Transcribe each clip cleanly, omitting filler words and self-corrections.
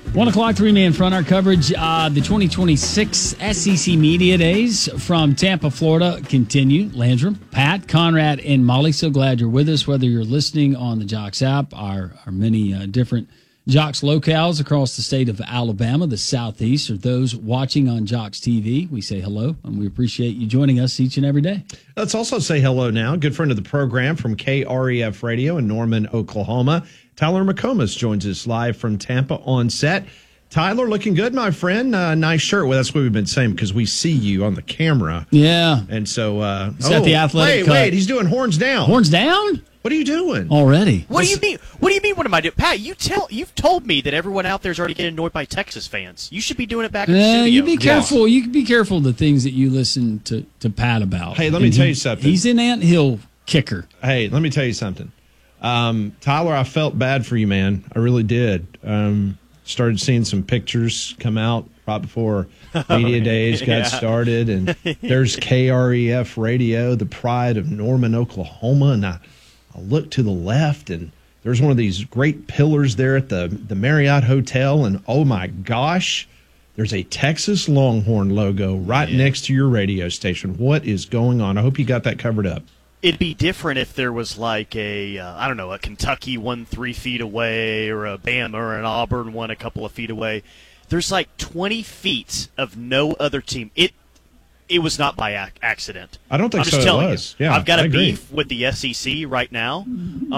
1 o'clock, 3 man front. Our coverage, the 2026 SEC Media Days from Tampa, Florida, continue. Landrum, Pat, Conrad, and Molly. So glad you're with us, whether you're listening on the Jocks app, our many different Jocks locales across the state of Alabama, the Southeast, or those watching on Jocks TV. We say hello, and we appreciate you joining us each and every day. Let's also say hello now. Good friend of the program from KREF Radio in Norman, Oklahoma. Tyler McComas joins us live from Tampa on set. Tyler, looking good, my friend. Nice shirt. Well, that's what we've been saying because we see you on the camera. Yeah. And so, he's got the athletic cut. Wait, he's doing horns down. Horns down? What are you doing? Already. What do you mean? What do you mean? What am I doing? Pat, you've told me that everyone out there is already getting annoyed by Texas fans. You should be doing it back in the studio. You be careful. You can be careful of the things that you listen to Pat about. Hey, let me tell you something. He's an anthill kicker. Hey, let me tell you something. Tyler, I felt bad for you, man. I really did. Started seeing some pictures come out right before Media Days got started, and there's KREF Radio, the pride of Norman, Oklahoma, and I looked to the left, and there's one of these great pillars there at the Marriott Hotel, and oh my gosh, there's a Texas Longhorn logo right next to your radio station. What is going on? I hope you got that covered up. It'd be different if there was like a Kentucky 3 feet away, or a Bama or an Auburn one a couple of feet away. There's like 20 feet of no other team. It was not by accident. I don't think so. It was. Yeah, I've got a beef with the SEC right now.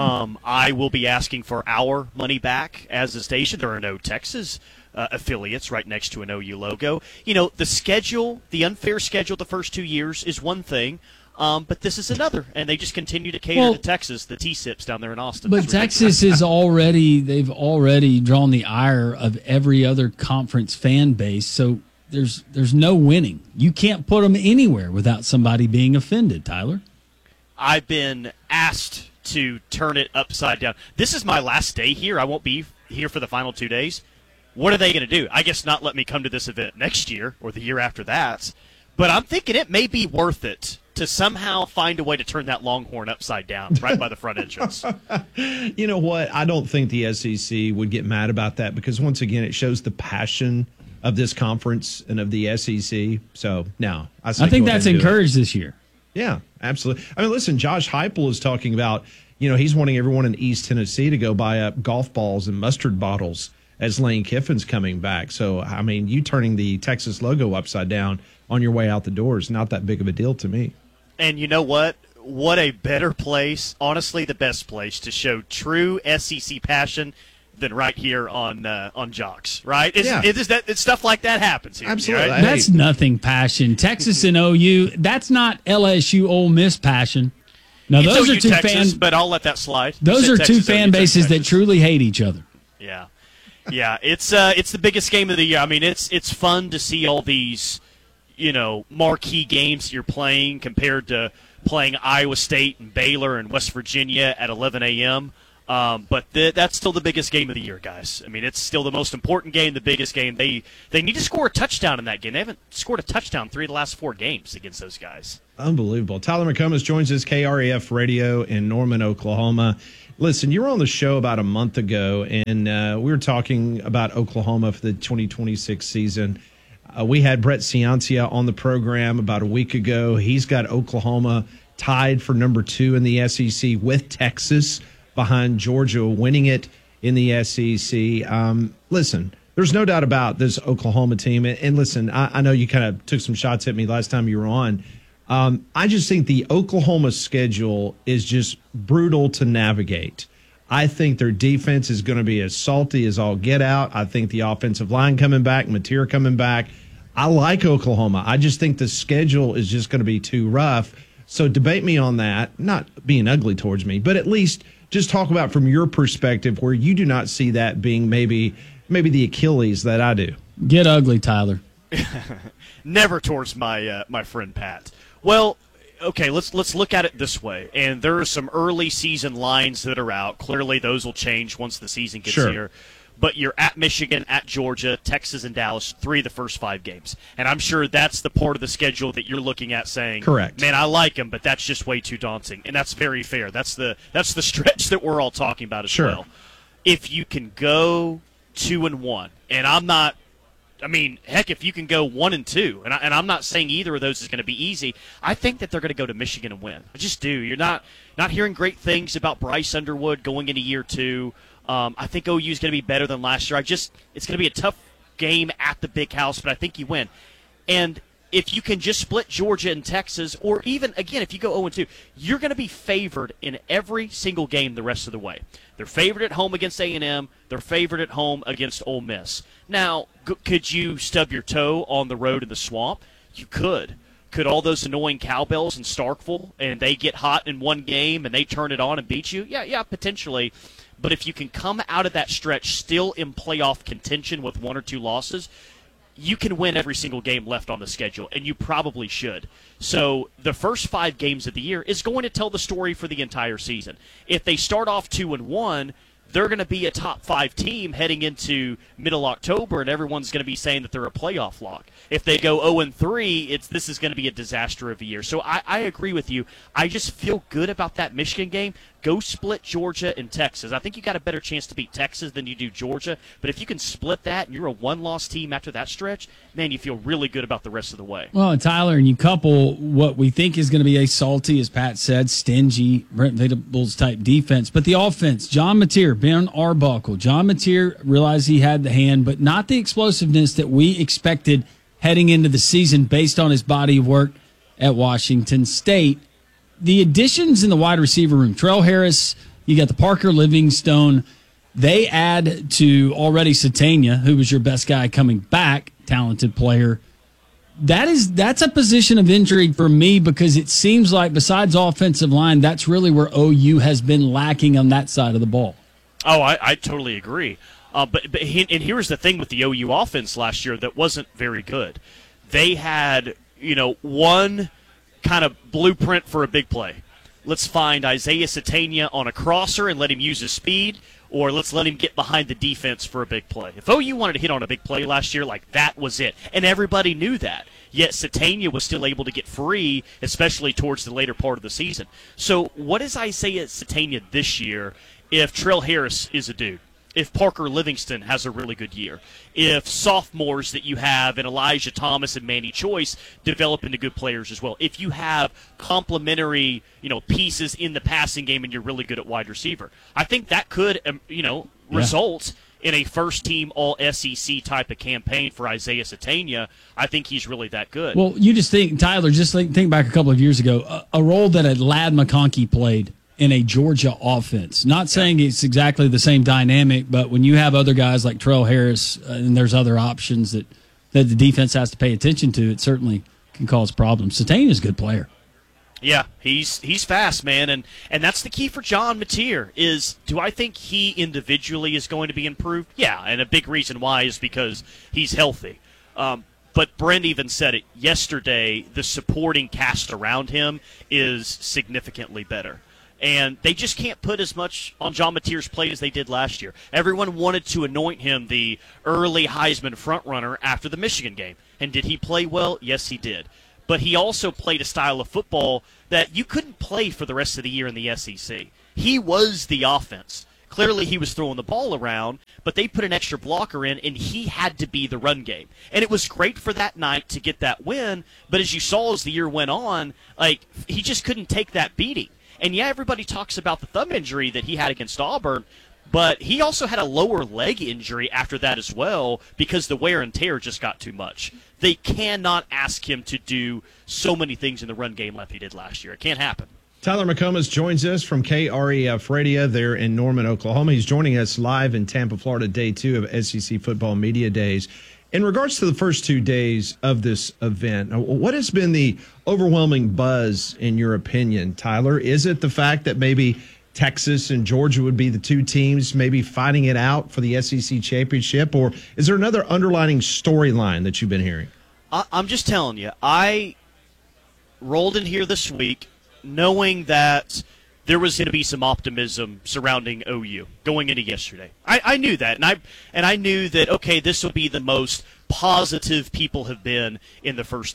I will be asking for our money back as a station. There are no Texas affiliates right next to an OU logo. You know, the schedule, the unfair schedule the first 2 years is one thing. But this is another, and they just continue to cater to Texas, the T-SIPs down there in Austin. But Texas they've already drawn the ire of every other conference fan base, so there's no winning. You can't put them anywhere without somebody being offended, Tyler. I've been asked to turn it upside down. This is my last day here. I won't be here for the final 2 days. What are they going to do? I guess not let me come to this event next year or the year after that. But I'm thinking it may be worth it to somehow find a way to turn that Longhorn upside down right by the front entrance. You know what? I don't think the SEC would get mad about that because, once again, it shows the passion of this conference and of the SEC. So, no. I think that's encouraged this year. Yeah, absolutely. I mean, listen, Josh Heupel is talking about, he's wanting everyone in East Tennessee to go buy up golf balls and mustard bottles as Lane Kiffin's coming back. So, I mean, you turning the Texas logo upside down on your way out the door is not that big of a deal to me. And you know what? What a better place, honestly the best place, to show true SEC passion than right here on Jocks, right? It's stuff like that happens here. Absolutely. Right? That's nothing passion. Texas and OU, that's not LSU Ole Miss passion. Now, those are two Texas, but I'll let that slide. Those are two fan bases that truly hate each other. Yeah. Yeah, it's the biggest game of the year. I mean, it's fun to see all these marquee games you're playing compared to playing Iowa State and Baylor and West Virginia at 11 a.m. But that's still the biggest game of the year, guys. I mean, it's still the most important game, the biggest game. They need to score a touchdown in that game. They haven't scored a touchdown 3 of the last 4 games against those guys. Unbelievable. Tyler McComas joins us, KREF Radio in Norman, Oklahoma. Listen, you were on the show about a month ago, and we were talking about Oklahoma for the 2026 season. We had Brett Ciancia on the program about a week ago. He's got Oklahoma tied for number 2 in the SEC with Texas, behind Georgia winning it in the SEC. Listen, there's no doubt about this Oklahoma team. And listen, I know you kind of took some shots at me last time you were on. I just think the Oklahoma schedule is just brutal to navigate. I think their defense is going to be as salty as all get out. I think the offensive line coming back, Mateer coming back. I like Oklahoma. I just think the schedule is just going to be too rough. So debate me on that, not being ugly towards me, but at least just talk about from your perspective where you do not see that being maybe the Achilles that I do. Get ugly, Tyler. Never towards my friend Pat. Well, okay, let's look at it this way. And there are some early season lines that are out. Clearly, those will change once the season gets here. But you're at Michigan, at Georgia, Texas, and Dallas, 3 of the first 5 games. And I'm sure that's the part of the schedule that you're looking at saying, correct, man, I like them, but that's just way too daunting. And that's very fair. That's the stretch that we're all talking about as well. If you can go 2-1, and I'm not. I mean, heck, if you can go 1-2, and I'm not saying either of those is going to be easy. I think that they're going to go to Michigan and win. I just do. You're not hearing great things about Bryce Underwood going into year 2. I think OU is going to be better than last year. It's going to be a tough game at the Big House, but I think you win. And if you can just split Georgia and Texas, or even, again, if you go 0-2, you're going to be favored in every single game the rest of the way. They're favored at home against A&M. They're favored at home against Ole Miss. Now, could you stub your toe on the road in the swamp? You could. Could all those annoying cowbells in Starkville, and they get hot in one game and they turn it on and beat you? Yeah, potentially. But if you can come out of that stretch still in playoff contention with 1 or 2 losses, you can win every single game left on the schedule, and you probably should. So the first 5 games of the year is going to tell the story for the entire season. If they start off 2-1, they're going to be a top 5 team heading into middle October, and everyone's going to be saying that they're a playoff lock. If they go 0-3, this is going to be a disaster of a year. So I agree with you. I just feel good about that Michigan game. Go split Georgia and Texas. I think you got a better chance to beat Texas than you do Georgia. But if you can split that and you're a 1-loss team after that stretch, man, you feel really good about the rest of the way. Well, and Tyler, and you couple what we think is going to be a salty, as Pat said, stingy, Brent Venables type defense. But the offense, John Mateer, Ben Arbuckle. John Mateer realized he had the hand, but not the explosiveness that we expected heading into the season based on his body of work at Washington State. The additions in the wide receiver room, Trell Harris, you got the Parker Livingstone. They add to already Satania, who was your best guy coming back, talented player. That's a position of intrigue for me because it seems like besides offensive line, that's really where OU has been lacking on that side of the ball. Oh, I totally agree. But here's the thing with the OU offense last year that wasn't very good. They had, one kind of blueprint for a big play. Let's find Isaiah Satania on a crosser and let him use his speed, or let's let him get behind the defense for a big play. If OU wanted to hit on a big play last year, that was it. And everybody knew that. Yet Satania was still able to get free, especially towards the later part of the season. So what is Isaiah Satania this year if Trell Harris is a dude? If Parker Livingston has a really good year, if sophomores that you have and Elijah Thomas and Manny Choice develop into good players as well, if you have complementary, pieces in the passing game and you're really good at wide receiver, I think that could, result in a first-team All-SEC type of campaign for Isaiah Satania. I think he's really that good. Well, you just think, Tyler, think back a couple of years ago, a role that a Ladd McConkey played in a Georgia offense. Not saying it's exactly the same dynamic, but when you have other guys like Trell Harris and there's other options that the defense has to pay attention to, it certainly can cause problems. Satania's a good player. Yeah, he's fast, man, and that's the key for John Mateer is, do I think he individually is going to be improved? Yeah, and a big reason why is because he's healthy. But Brent even said it yesterday, the supporting cast around him is significantly better. And they just can't put as much on John Mateer's plate as they did last year. Everyone wanted to anoint him the early Heisman frontrunner after the Michigan game. And did he play well? Yes, he did. But he also played a style of football that you couldn't play for the rest of the year in the SEC. He was the offense. Clearly he was throwing the ball around, but they put an extra blocker in, and he had to be the run game. And it was great for that night to get that win, but as you saw as the year went on, he just couldn't take that beating. And, yeah, everybody talks about the thumb injury that he had against Auburn, but he also had a lower leg injury after that as well because the wear and tear just got too much. They cannot ask him to do so many things in the run game like he did last year. It can't happen. Tyler McComas joins us from KREF Radio there in Norman, Oklahoma. He's joining us live in Tampa, Florida, day 2 of SEC Football Media Days. In regards to the first 2 days of this event, what has been the overwhelming buzz in your opinion, Tyler? Is it the fact that maybe Texas and Georgia would be the 2 teams maybe fighting it out for the SEC championship, or is there another underlining storyline that you've been hearing? I'm just telling you, I rolled in here this week knowing that there was going to be some optimism surrounding OU going into yesterday. I knew that, and I knew that, okay, this will be the most positive people have been in the first 3 years. I did not expect the buzz that we had yesterday surrounding this team. I did not expect the buzz that we had yesterday surrounding this team.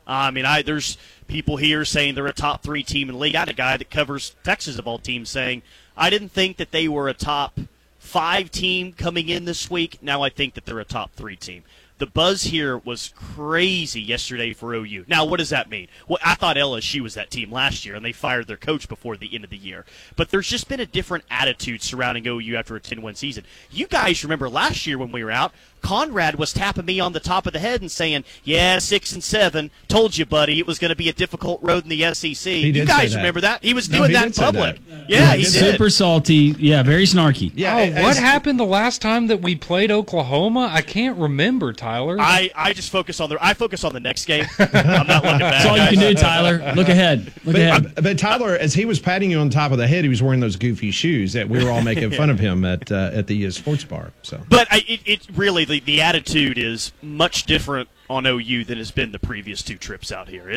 There's people here saying they're a top 3 team in the league. I had a guy that covers Texas of all teams saying, I didn't think that they were a top 5 team coming in this week. Now I think that they're a top 3 team. The buzz here was crazy yesterday for OU. Now, what does that mean? Well, I thought LSU was that team last year, and they fired their coach before the end of the year. But there's just been a different attitude surrounding OU after a 10-win season. You guys remember last year when we were out, Conrad was tapping me on the top of the head and saying, yeah, 6-7. Told you, buddy, it was going to be a difficult road in the SEC. You guys remember that? He was doing that in public. Yeah, he did. Super salty. Yeah, very snarky. Yeah. What happened the last time that we played Oklahoma? I can't remember, Tyler. I just focus on the next game. I'm not looking back. That's all you can do, Tyler. Look ahead. But Tyler, as he was patting you on top of the head, he was wearing those goofy shoes that we were all making fun of him at the sports bar. So, but it really the attitude is much different on OU than has been the previous 2 trips out here.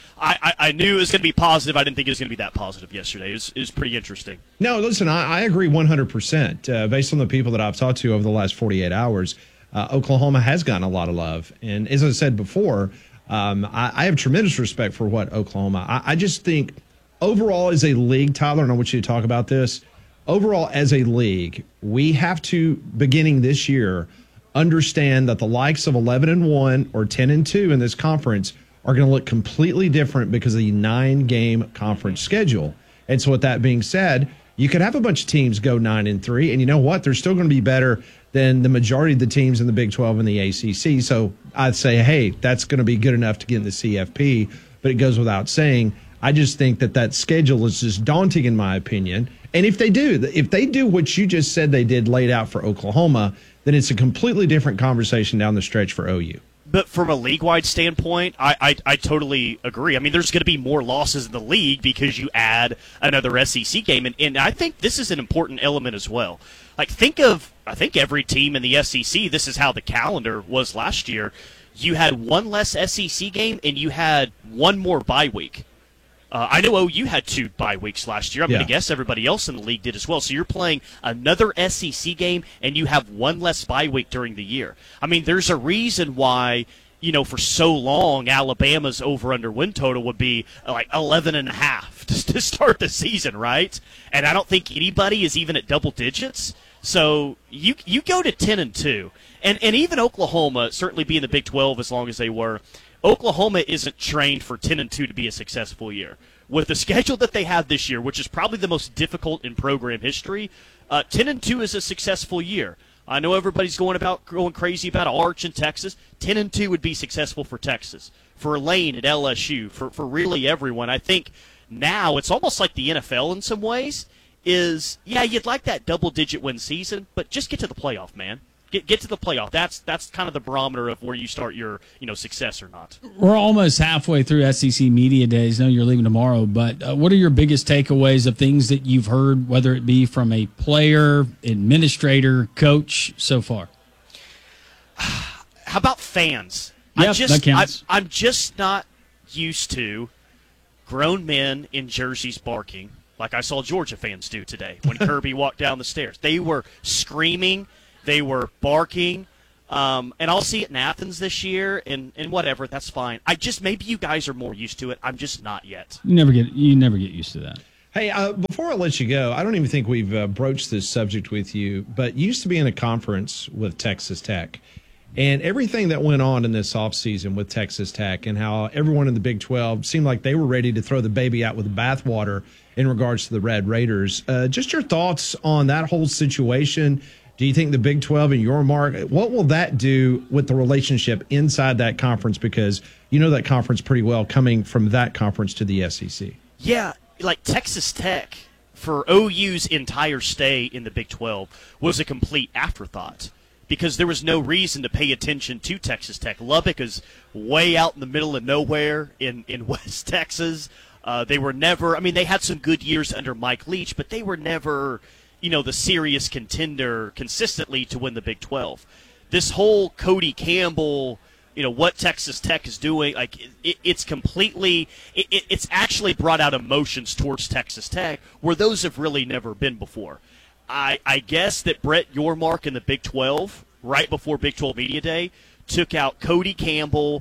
I knew it was going to be positive. I didn't think it was going to be that positive yesterday. It was pretty interesting. No, listen, I agree 100%. Based on the people that I've talked to over the last 48 hours, Oklahoma has gotten a lot of love. And as I said before, I have tremendous respect for what Oklahoma. I just think overall as a league, Tyler, and I want you to talk about this, overall as a league, we have to, beginning this year, understand that the likes of 11-1 or 10-2 in this conference are going to look completely different because of the 9-game conference schedule. And so with that being said, you could have a bunch of teams go 9-3, and you know what? They're still going to be better than the majority of the teams in the Big 12 and the ACC. So I'd say, hey, that's going to be good enough to get in the CFP, but it goes without saying. I just think that schedule is just daunting in my opinion. And if they do what you just said they did laid out for Oklahoma, then it's a completely different conversation down the stretch for OU. But from a league-wide standpoint, I totally agree. I mean, there's going to be more losses in the league because you add another SEC game, and I think this is an important element as well. Like, I think every team in the SEC, this is how the calendar was last year. You had one less SEC game, and you had one more bye week. I know OU had 2 bye weeks last year. I'm going to guess everybody else in the league did as well. So you're playing another SEC game, and you have one less bye week during the year. I mean, there's a reason why, for so long, Alabama's over-under win total would be like 11.5 to start the season, right? And I don't think anybody is even at double digits. So you go to 10-2, and even Oklahoma, certainly being the Big 12 as long as they were, Oklahoma isn't trained for 10-2 to be a successful year. With the schedule that they have this year, which is probably the most difficult in program history, 10-2 is a successful year. I know everybody's going crazy about Arch in Texas. 10-2 would be successful for Texas, for Lane at LSU, for really everyone. I think now it's almost like the NFL in some ways is, you'd like that double-digit win season, but just get to the playoff, man. Get to the playoff. That's kind of the barometer of where you start your success or not. We're almost halfway through SEC Media Days. I know you're leaving tomorrow, but what are your biggest takeaways of things that you've heard, whether it be from a player, administrator, coach, so far? How about fans? Yep, that counts. I'm just not used to grown men in jerseys barking like I saw Georgia fans do today when Kirby walked down the stairs. They were screaming. They were barking, and I'll see it in Athens this year, and whatever, that's fine. Maybe you guys are more used to it. I'm just not yet. You never get used to that. Hey, before I let you go, I don't even think we've broached this subject with you, but you used to be in a conference with Texas Tech, and everything that went on in this offseason with Texas Tech and how everyone in the Big 12 seemed like they were ready to throw the baby out with the bathwater in regards to the Red Raiders. Just your thoughts on that whole situation. Do you think the Big 12 and your mark, what will that do with the relationship inside that conference? Because you know that conference pretty well coming from that conference to the SEC. Yeah, like Texas Tech, for OU's entire stay in the Big 12, was a complete afterthought because there was no reason to pay attention to Texas Tech. Lubbock is way out in the middle of nowhere in West Texas. They were never, they had some good years under Mike Leach, but they were never the serious contender consistently to win the Big 12. This whole Cody Campbell, what Texas Tech is doing, like it's completely, it's actually brought out emotions towards Texas Tech where those have really never been before. I guess that Brett Yormark in the Big 12, right before Big 12 Media Day, took out Cody Campbell,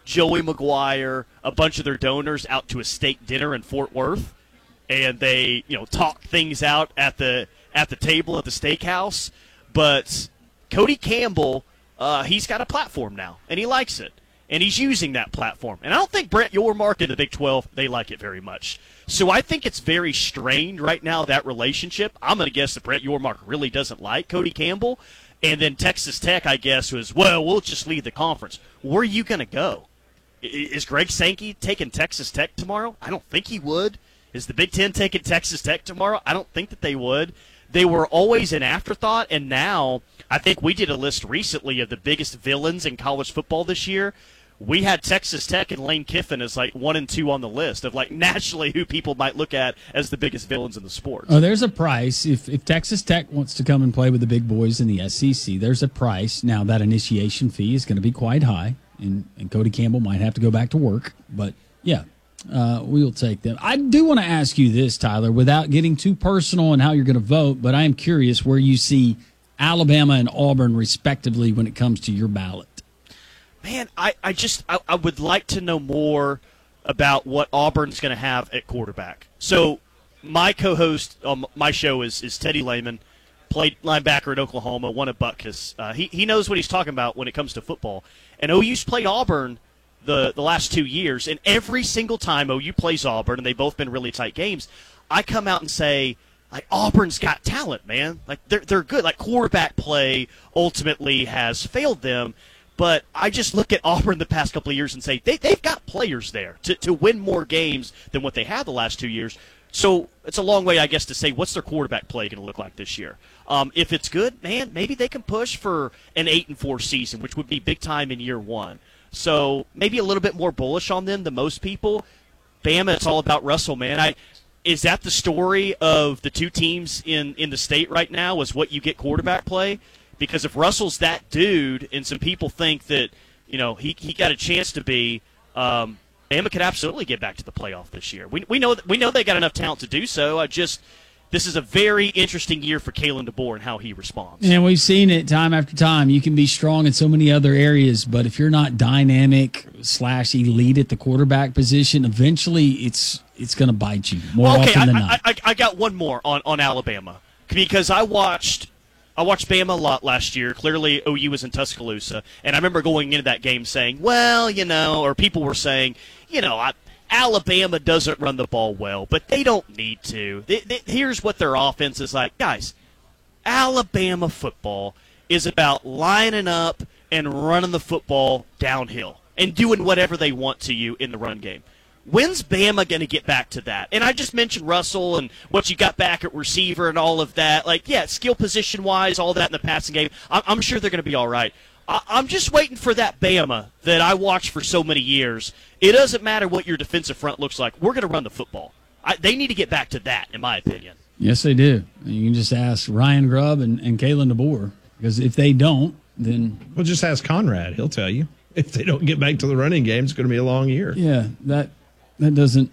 Joey Maguire, a bunch of their donors out to a steak dinner in Fort Worth, and they, talk things out at the table at the steakhouse. But Cody Campbell, he's got a platform now, and he likes it, and he's using that platform. And I don't think Brett Yormark and the Big 12, they like it very much. So I think it's very strained right now, that relationship. I'm going to guess that Brett Yormark really doesn't like Cody Campbell. And then Texas Tech, I guess, was, well, we'll just leave the conference. Where are you going to go? Is Greg Sankey taking Texas Tech tomorrow? I don't think he would. Is the Big Ten taking Texas Tech tomorrow? I don't think that they would. They were always an afterthought, and now I think we did a list recently of the biggest villains in college football this year. We had Texas Tech and Lane Kiffin as like 1 and 2 on the list of like nationally who people might look at as the biggest villains in the sport. Oh, there's a price. If Texas Tech wants to come and play with the big boys in the SEC, there's a price. Now, that initiation fee is going to be quite high, and Cody Campbell might have to go back to work. But, yeah, we'll take them. I do want to ask you this, Tyler, without getting too personal on how you're going to vote, but I am curious where you see Alabama and Auburn, respectively, when it comes to your ballot. Man, I would like to know more about what Auburn's going to have at quarterback. So my co-host on my show is Teddy Lehman, played linebacker at Oklahoma, won at Butkus. He knows what he's talking about when it comes to football. And OU's played Auburn the last 2 years, and every single time OU plays Auburn, and they've both been really tight games, I come out and say, like, Auburn's got talent, man. Like, they're good. Like, quarterback play ultimately has failed them. But I just look at Auburn the past couple of years and say they've got players there to win more games than what they had the last 2 years. So it's a long way, I guess, to say what's their quarterback play going to look like this year. If it's good, man, maybe they can push for an 8-4 season, which would be big time in year one. So maybe a little bit more bullish on them than most people. Bama, it's all about Russell, man. Is that the story of the two teams in the state right now, is what you get quarterback play? Because if Russell's that dude, and some people think that, he got a chance to be, Bama could absolutely get back to the playoff this year. We know they got enough talent to do so. This is a very interesting year for Kalen DeBoer and how he responds. And we've seen it time after time. You can be strong in so many other areas, but if you're not dynamic / elite at the quarterback position, eventually it's going to bite you more often than not. I got one more on Alabama, because I watched Bama a lot last year. Clearly, OU was in Tuscaloosa. And I remember going into that game saying, well, or people were saying, Alabama doesn't run the ball well, but they don't need to. Here's what their offense is like. Guys, Alabama football is about lining up and running the football downhill and doing whatever they want to you in the run game. When's Bama going to get back to that? And I just mentioned Russell and what you got back at receiver and all of that. Like, yeah, skill position-wise, all that in the passing game, I'm sure they're going to be all right. I'm just waiting for that Bama that I watched for so many years. It doesn't matter what your defensive front looks like. We're going to run the football. They need to get back to that, in my opinion. Yes, they do. You can just ask Ryan Grubb and Kalen DeBoer, because if they don't, then... Well, just ask Conrad. He'll tell you. If they don't get back to the running game, it's going to be a long year. Yeah, that doesn't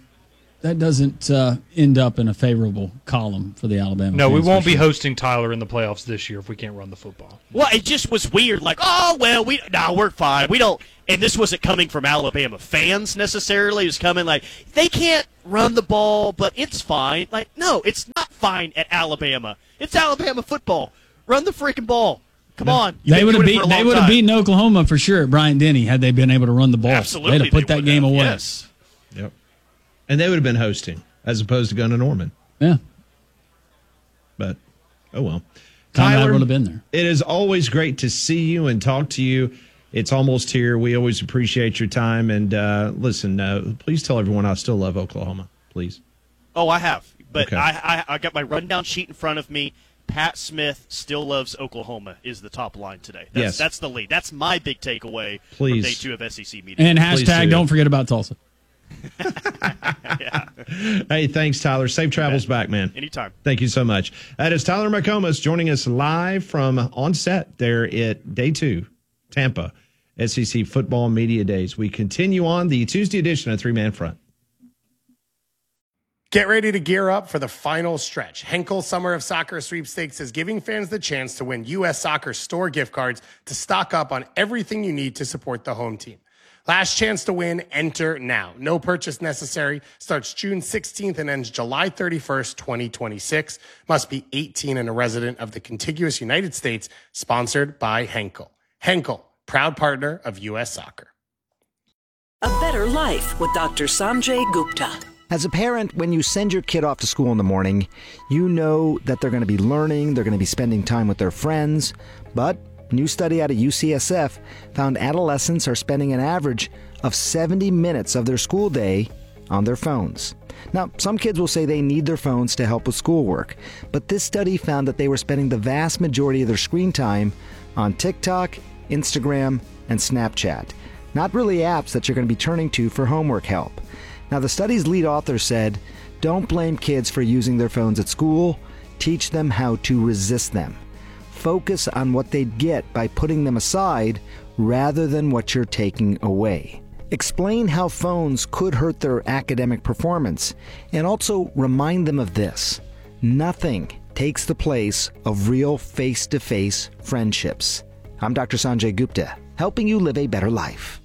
end up in a favorable column for the Alabama. No, we won't be hosting Tyler in the playoffs this year if we can't run the football. Well, it just was weird. Like, we're fine. We don't. And this wasn't coming from Alabama fans necessarily. It was coming like, they can't run the ball, but it's fine. Like, no, it's not fine at Alabama. It's Alabama football. Run the freaking ball. Come on. They would have beaten Oklahoma for sure at Bryant-Denny had they been able to run the ball. Absolutely. They'd have put that game away. Yes. Yep. And they would have been hosting as opposed to going to Norman. Yeah. But, oh well. Tyler would have been there. It is always great to see you and talk to you. It's almost here. We always appreciate your time. And listen, please tell everyone I still love Oklahoma, please. Oh, I have. But okay. I got my rundown sheet in front of me. Pat Smith still loves Oklahoma is the top line today. That's the lead. That's my big takeaway from day 2 of SEC media. And hashtag don't forget about Tulsa. Yeah. Hey, thanks, Tyler. Safe travels back, man. Anytime. Thank you so much. That is Tyler McComas joining us live from on set there at day 2, Tampa, SEC Football Media Days. We continue on the Tuesday edition of 3-Man Front. Get ready to gear up for the final stretch. Henkel Summer of Soccer Sweepstakes is giving fans the chance to win U.S. Soccer store gift cards to stock up on everything you need to support the home team. Last chance to win. Enter now. No purchase necessary. Starts June 16th and ends July 31st, 2026. Must be 18 and a resident of the contiguous United States. Sponsored by Henkel. Henkel, proud partner of U.S. Soccer. A Better Life with Dr. Sanjay Gupta. As a parent, when you send your kid off to school in the morning, you know that they're going to be learning, they're going to be spending time with their friends. But a new study out of UCSF found adolescents are spending an average of 70 minutes of their school day on their phones. Now, some kids will say they need their phones to help with schoolwork, but this study found that they were spending the vast majority of their screen time on TikTok, Instagram, and Snapchat. Not really apps that you're going to be turning to for homework help. Now, the study's lead author said, don't blame kids for using their phones at school. Teach them how to resist them. Focus on what they'd get by putting them aside rather than what you're taking away. Explain how phones could hurt their academic performance, and also remind them of this. Nothing takes the place of real face-to-face friendships. I'm Dr. Sanjay Gupta, helping you live a better life.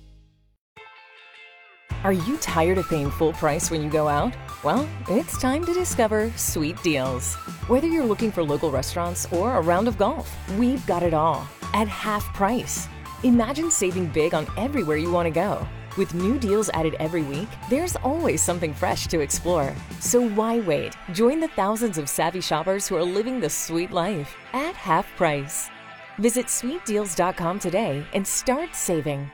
Are you tired of paying full price when you go out? Well, it's time to discover Sweet Deals. Whether you're looking for local restaurants or a round of golf, we've got it all at half price. Imagine saving big on everywhere you want to go. With new deals added every week, there's always something fresh to explore. So why wait? Join the thousands of savvy shoppers who are living the sweet life at half price. Visit sweetdeals.com today and start saving.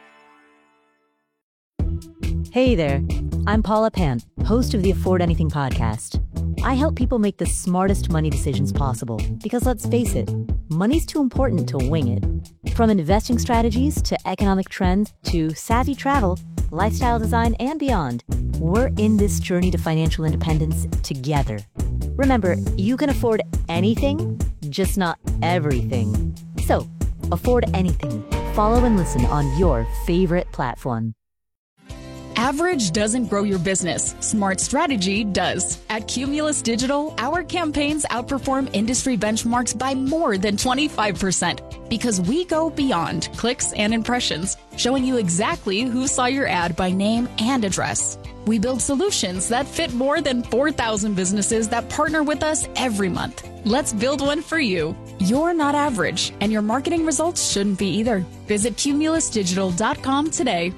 Hey there, I'm Paula Pant, host of the Afford Anything podcast. I help people make the smartest money decisions possible because, let's face it, money's too important to wing it. From investing strategies to economic trends to savvy travel, lifestyle design, and beyond, we're in this journey to financial independence together. Remember, you can afford anything, just not everything. So, afford anything. Follow and listen on your favorite platform. Average doesn't grow your business. Smart strategy does. At Cumulus Digital, our campaigns outperform industry benchmarks by more than 25% because we go beyond clicks and impressions, showing you exactly who saw your ad by name and address. We build solutions that fit more than 4,000 businesses that partner with us every month. Let's build one for you. You're not average, and your marketing results shouldn't be either. Visit cumulusdigital.com today.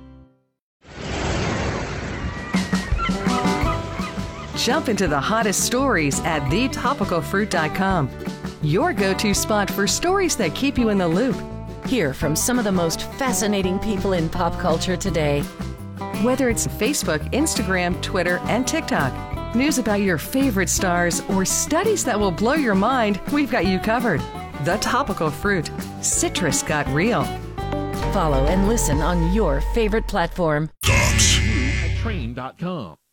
Jump into the hottest stories at thetopicalfruit.com. Your go-to spot for stories that keep you in the loop. Hear from some of the most fascinating people in pop culture today. Whether it's Facebook, Instagram, Twitter, and TikTok, news about your favorite stars, or studies that will blow your mind, we've got you covered. The Topical Fruit. Citrus got real. Follow and listen on your favorite platform. TalksUAtrain.com.